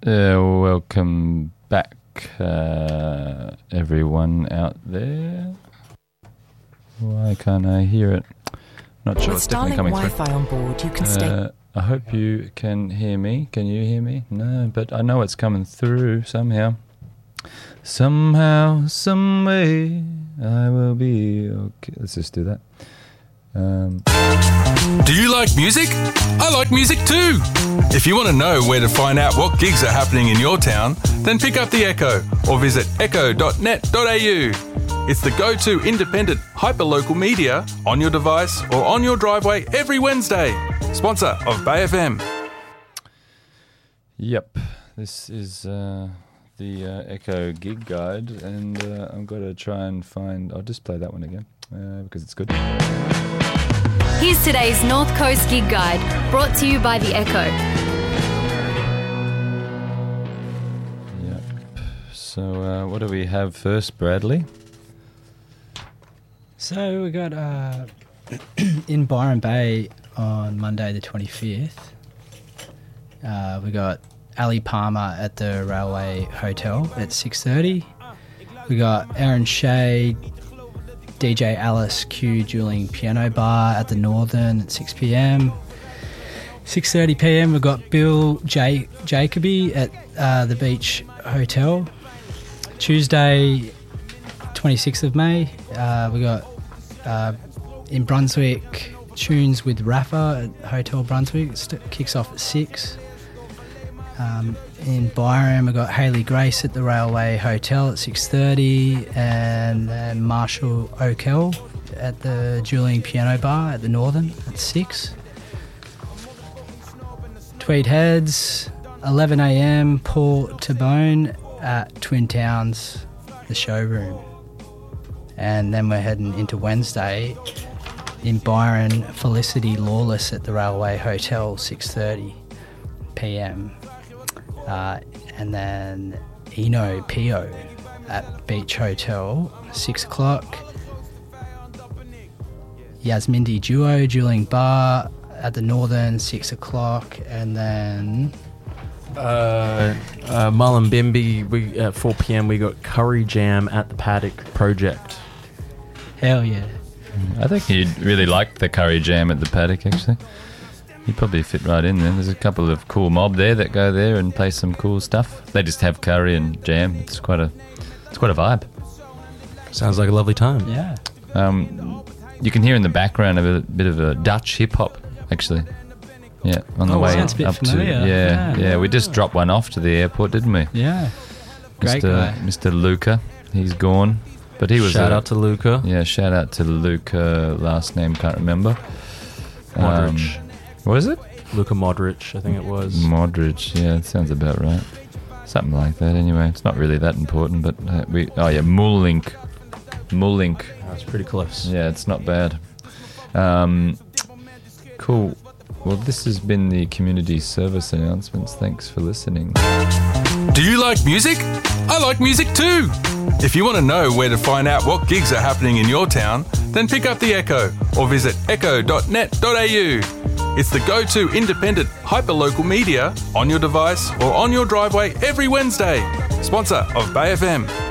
Welcome back, everyone out there. Why can't I hear it? Not sure. With It's definitely Starlink coming Wi-Fi through. on board, you can stay. I hope you can hear me. Can you hear me? No, but I know it's coming through somehow. Somehow, some way, I will be okay. Let's just do that. Do you like music? I like music too. If you want to know where to find out what gigs are happening in your town, then pick up the Echo or visit echo.net.au. It's the go-to independent hyperlocal media on your device or on your driveway every Wednesday. Sponsor of Bay FM. Yep, this is the Echo Gig Guide, and I'm going to try and find... I'll just play that one again because it's good. Here's today's North Coast Gig Guide, brought to you by The Echo. Yep. So what do we have first, Bradley? So we got in Byron Bay on Monday the 25th. We got Ali Palmer at the Railway Hotel at 6:30. We got Aaron Shea, DJ Alice Q dueling piano bar at the Northern at 6 p.m. 6:30 p.m. we've got Bill Jacoby at the Beach Hotel. Tuesday 26th of May we got in Brunswick Tunes with Rafa at Hotel Brunswick. It kicks off at 6. In Byron we've got Hayley Grace at the Railway Hotel at 6:30, and then Marshall O'Kell at the Dueling Piano Bar at the Northern at 6. Tweed Heads 11 a.m. Paul Tabone at Twin Towns, the showroom. And then we're heading into Wednesday in Byron, Felicity Lawless at the Railway Hotel 6:30 p.m. And then Eno Pio at Beach Hotel, 6 o'clock. Yasmindi Duo, Dueling Bar at the Northern, 6 o'clock. And then... Mullumbimby, at 4 p.m. we got Curry Jam at the Paddock Project. Hell yeah. I think you'd really like the Curry Jam at the Paddock, actually. You'd probably fit right in there. There's a couple of cool mob there that go there and play some cool stuff. They just have curry and jam. It's quite a vibe. Sounds like a lovely time. Yeah. You can hear in the background a bit of a Dutch hip hop, actually. Yeah, on the way sounds a bit up familiar. to yeah. We just dropped one off to the airport, didn't we? Yeah. Great guy. Mr. Luca, he's gone, but he was Shout out to Luca. Yeah, shout out to Luca. Last name can't remember. Modric. What is it? Luka Modric, I think it was. Modric, yeah, it sounds about right. Something like that. Anyway, it's not really that important, but Mullink. That's pretty close. Yeah, it's not bad. Cool. Well, this has been the community service announcements. Thanks for listening. Do you like music? I like music too. If you want to know where to find out what gigs are happening in your town, then pick up the Echo or visit echo.net.au. It's the go-to independent hyperlocal media on your device or on your driveway every Wednesday. Sponsor of Bay FM.